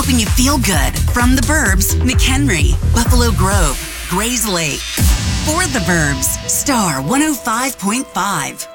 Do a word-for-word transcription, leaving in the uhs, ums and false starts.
helping you feel good. From the Burbs, McHenry, Buffalo Grove, Grays Lake. For the Burbs, Star one oh five point five.